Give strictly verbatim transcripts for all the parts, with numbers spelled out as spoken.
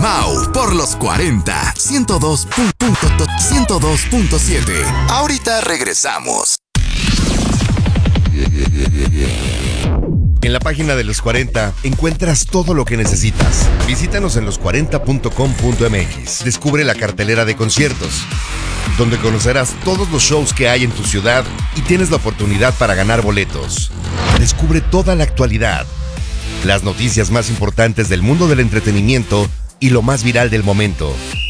Mau por los cuarenta, ciento dos punto siete. Ahorita regresamos. En la página de Los cuarenta encuentras todo lo que necesitas. Visítanos en los cuarenta punto com punto m x. Descubre la cartelera de conciertos, donde conocerás todos los shows que hay en tu ciudad y tienes la oportunidad para ganar boletos. Descubre toda la actualidad, las noticias más importantes del mundo del entretenimiento y lo más viral del momento.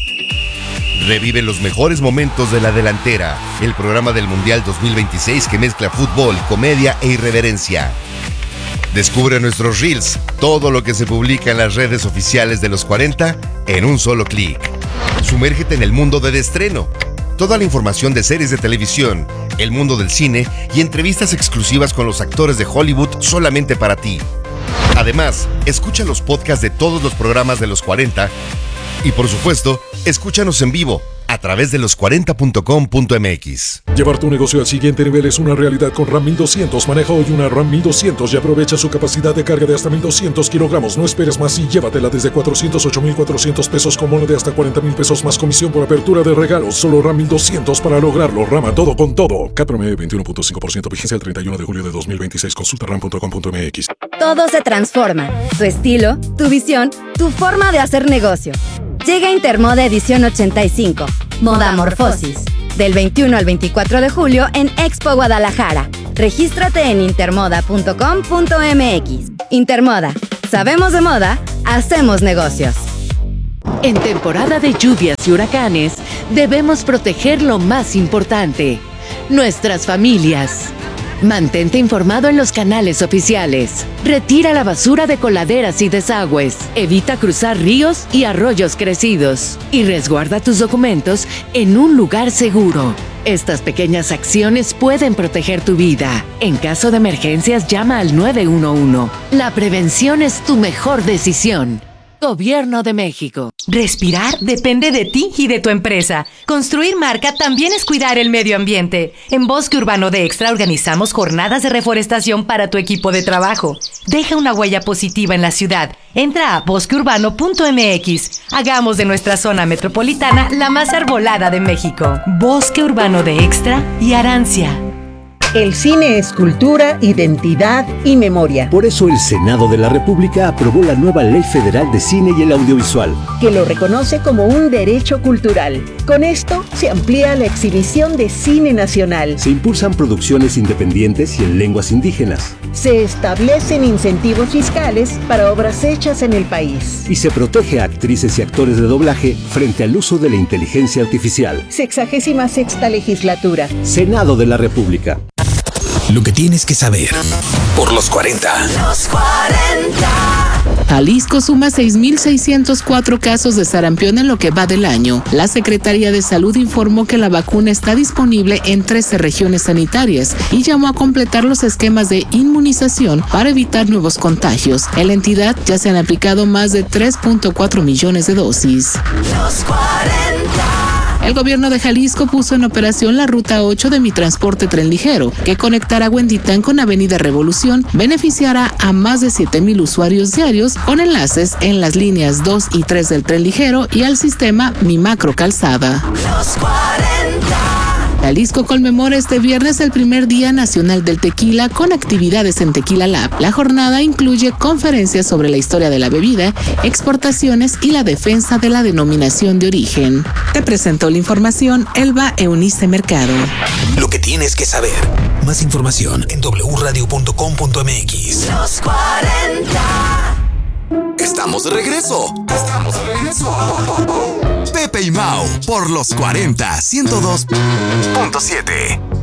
Revive los mejores momentos de La Delantera, el programa del Mundial dos mil veintiséis que mezcla fútbol, comedia e irreverencia. Descubre nuestros Reels, todo lo que se publica en las redes oficiales de Los cuarenta en un solo clic. Sumérgete en el mundo del estreno. Toda la información de series de televisión, el mundo del cine y entrevistas exclusivas con los actores de Hollywood solamente para ti. Además, escucha los podcasts de todos los programas de Los cuarenta y, por supuesto, escúchanos en vivo a través de los cuarenta punto com punto m x. Llevar tu negocio al siguiente nivel es una realidad con RAM mil doscientos. Maneja hoy una RAM mil doscientos y aprovecha su capacidad de carga de hasta mil doscientos kilogramos. No esperes más y llévatela desde cuatrocientos ocho mil cuatrocientos pesos con bono de hasta cuarenta mil pesos más comisión por apertura de regalos. Solo RAM mil doscientos para lograrlo. Rama todo con todo. C A T promedio veintiuno punto cinco por ciento. Vigencia el treinta y uno de julio de dos mil veintiséis. Consulta ram punto com punto m x. Todo se transforma. Tu estilo, tu visión, tu forma de hacer negocio. Llega Intermoda edición ochenta y cinco. Moda Morfosis. Del veintiuno al veinticuatro de julio en Expo Guadalajara. Regístrate en intermoda punto com punto m x. Intermoda. Sabemos de moda, hacemos negocios. En temporada de lluvias y huracanes, debemos proteger lo más importante: nuestras familias. Mantente informado en los canales oficiales. Retira la basura de coladeras y desagües. Evita cruzar ríos y arroyos crecidos. Y resguarda tus documentos en un lugar seguro. Estas pequeñas acciones pueden proteger tu vida. En caso de emergencias, llama al nueve uno uno. La prevención es tu mejor decisión. Gobierno de México. Respirar depende de ti y de tu empresa. Construir marca también es cuidar el medio ambiente. En Bosque Urbano de Extra organizamos jornadas de reforestación para tu equipo de trabajo. Deja una huella positiva en la ciudad. Entra a bosque urbano punto m x. Hagamos de nuestra zona metropolitana la más arbolada de México. Bosque Urbano de Extra y Arancia. El cine es cultura, identidad y memoria. Por eso el Senado de la República aprobó la nueva Ley Federal de Cine y el Audiovisual, que lo reconoce como un derecho cultural. Con esto se amplía la exhibición de cine nacional. Se impulsan producciones independientes y en lenguas indígenas. Se establecen incentivos fiscales para obras hechas en el país. Y se protege a actrices y actores de doblaje frente al uso de la inteligencia artificial. Sexagésima sexta legislatura. Senado de la República. Lo que tienes que saber por los cuarenta. Los cuarenta. Jalisco suma seis mil seiscientos cuatro casos de sarampión en lo que va del año. La Secretaría de Salud informó que la vacuna está disponible en trece regiones sanitarias y llamó a completar los esquemas de inmunización para evitar nuevos contagios. En la entidad ya se han aplicado más de tres punto cuatro millones de dosis. Los cuarenta. El gobierno de Jalisco puso en operación la Ruta ocho de Mi Transporte Tren Ligero, que conectará Huentitán con Avenida Revolución, beneficiará a más de siete mil usuarios diarios con enlaces en las líneas dos y tres del Tren Ligero y al sistema Mi Macro Calzada. Los cuarenta. Jalisco conmemora este viernes el primer Día Nacional del Tequila con actividades en Tequila Lab. La jornada incluye conferencias sobre la historia de la bebida, exportaciones y la defensa de la denominación de origen. Te presentó la información Elba Eunice Mercado. Lo que tienes que saber. Más información en doble u radio punto com punto m x. Los cuarenta. Estamos de regreso. Estamos de regreso. Pepe y Mau por los cuarenta, ciento dos punto siete.